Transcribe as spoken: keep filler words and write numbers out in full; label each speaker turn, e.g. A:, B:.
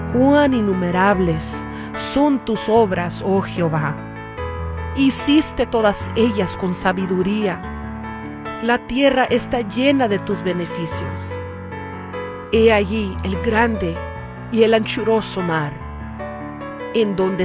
A: Cuán innumerables son tus obras, oh Jehová. Hiciste todas ellas con sabiduría. La tierra está llena de tus beneficios. He allí el grande y el anchuroso mar, en donde